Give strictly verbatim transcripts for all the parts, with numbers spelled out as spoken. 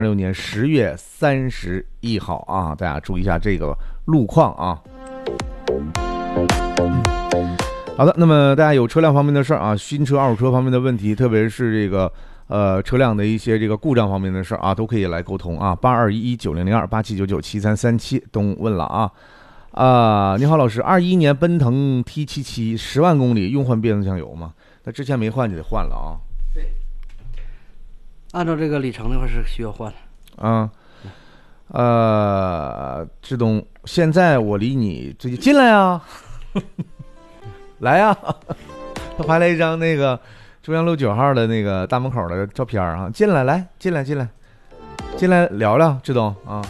六年十月三十一号啊，大家注意一下这个路况啊。好的，那么大家有车辆方面的事儿啊，新车、二手车方面的问题，特别是这个呃车辆的一些这个故障方面的事儿啊，都可以来沟通啊。八二一一九零零二八七九九七三三七，东问了啊。啊、呃，你好，老师，二一年奔腾 T 七七十万公里用换变速箱油吗？那之前没换就得换了啊。 对，按照这个里程的话是需要换的。 啊，呃，志东，现在我离你最近，进来啊，来呀、啊，他拍了一张那个中央路九号的那个大门口的照片啊，进来，来，进来，进来，进来聊聊，志东啊。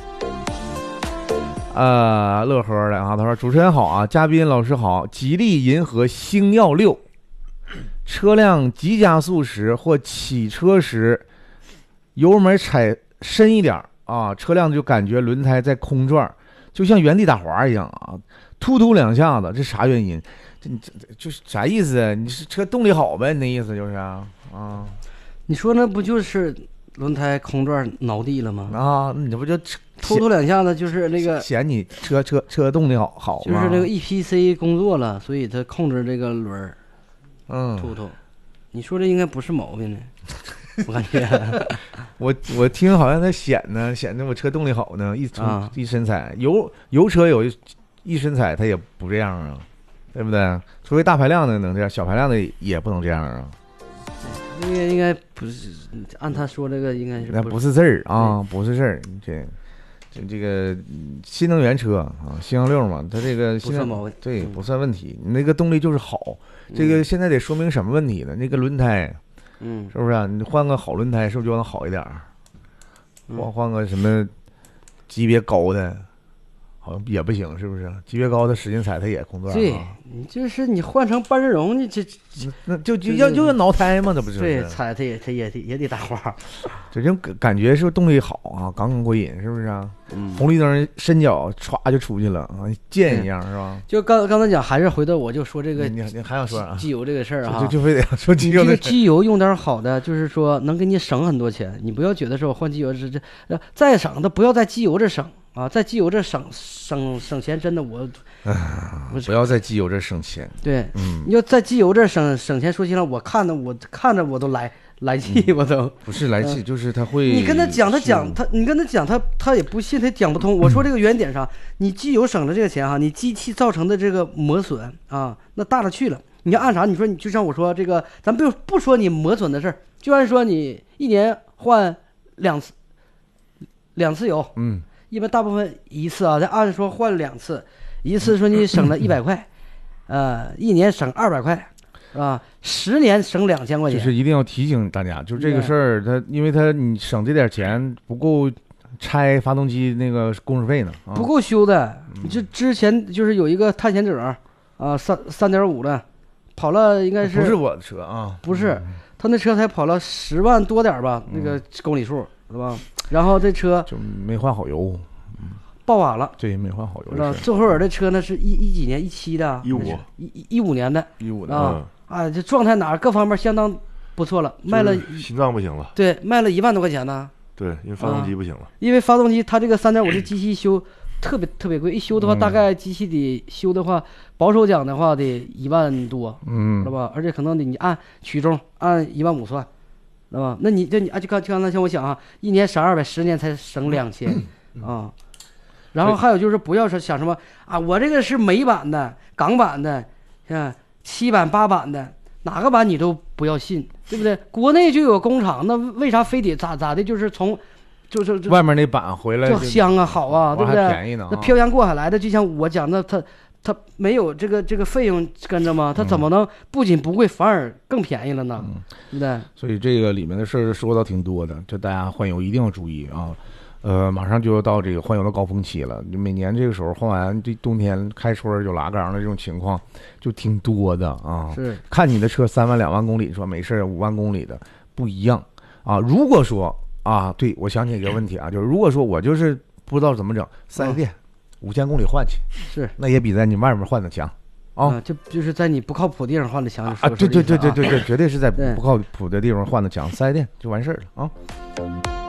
呃，乐呵的啊，他说主持人好啊，嘉宾老师好，吉利银河星耀六，车辆急加速时或起车时，油门踩深一点啊，车辆就感觉轮胎在空转，就像原地打滑一样啊，突突两下子，这啥原因？这你这就是啥意思啊？你是车动力好呗？你那意思就是啊？啊， 你说那不就是轮胎空转挠地了吗？ 啊，你这不就突突两下子就是那个嫌你车车车动力好好吗？ 就是那个 E P C 工作了，所以它控制这个轮儿， 嗯， 突突。你说这应该不是毛病呢，我感觉。 我我听好像他显呢，显得我车动力好呢，一啊一身彩，油油车有一身彩，它也不这样啊，对不对？除非大排量的能这样，小排量的也不能这样啊。 应该应该不是，按他说这个应该是那不是事儿啊，不是事儿。这这这个新能源车啊，星耀六嘛，它这个不算毛病， 对，不算问题。你那个动力就是好，这个现在得说明什么问题呢？那个轮胎， 嗯， 是不是啊？你换个好轮胎，是不是就能好一点儿？换换个什么级别高的，好像也不行，是不是？级别高的使劲踩它也空转。 对，你就是你换成半热绒，你这那就就要就要挠胎嘛，这不是？ 对，踩它也它也得也得打滑。 这种感觉是动力好啊，杠杠过瘾，是不是啊？ 嗯， 红绿灯伸脚歘就出去了啊，箭一样是吧？ 就刚刚才讲，还是回到我就说这个， 你你还想说啊？ 机油这个事儿啊， 就就非得要说机油。 这个机油用点好的，就是说能给你省很多钱。你不要觉得说我换机油这这再省的，不要在机油这省啊，在机油这省省省钱，真的我。 不要在机油这省钱。 对， 嗯， 你要在机油这省省钱，说心了，我看着我看着我都来来气， 嗯、 我都不是来气，嗯、就是他会。 你跟他讲，他讲他，你跟他讲，他他也不信，他讲不通。我说这个原点上，你机油省了这个钱哈，你机器造成的这个磨损啊，那大了去了。你要按啥？你说你就像我说这个，咱不不说你磨损的事儿，就按说你一年换两次两次油， 嗯， 一般大部分一次啊，再按说换两次。一次说你省了一百块，呃，一年省二百块，是吧？十年省两千块钱。 就是一定要提醒大家，就这个事儿，它因为它你省这点钱不够拆发动机那个工时费呢，啊、 不够修的。你这之前就是有一个探险者啊，三三点五的，跑了应该是不是我的车啊？ 不是，他那车才跑了十万多点吧，那个公里数是吧？然后这车就没换好油。 爆瓦了， 对，没换好油。 知道最后尔的车呢是一一几年，一七的， 一五一一五年的， 一五的啊啊，这状态哪各方面相当不错了，卖了心脏不行了， 对，卖了一万多块钱呢。 对，因为发动机不行了， 啊、因为发动机它这个三点五的机器修特别特别贵，一修的话、嗯、大概机器得修的话，保守讲的话得一万多， 嗯， 知道吧？而且可能得你按曲中按一万五算，知道吧？那你这你啊就刚就刚才像我想啊，一年省二百，十年才省两千啊。然后还有就是不要说想什么啊，我这个是美版的、港版的，啊，七版、八版的，哪个版你都不要信，对不对？国内就有工厂，那为啥非得咋咋的？就是从，就是就外面那版回来就香啊，好啊，对不对？ 便宜呢、啊。 那漂洋过海来的，就像我讲的，他他没有这个这个费用跟着吗？他怎么能不仅不贵，反而更便宜了呢？ 嗯、 对不对？ 所以这个里面的事儿说到挺多的，就大家换油一定要注意啊。呃，马上就要到这个换油的高峰期了。每年这个时候换完，这冬天开春有拉缸的这种情况就挺多的啊。 是，看你的车三万两万公里说没事，五万公里的不一样啊。如果说啊，对，我想起一个问题啊，就是如果说我就是不知道怎么整，四 S 店五千公里换去， 是， 那也比在你外面换的强。啊， 就就是在你不靠谱地方换的强啊！对对对对对对，绝对是在不靠谱的地方换的强，四 S 店就完事儿了啊。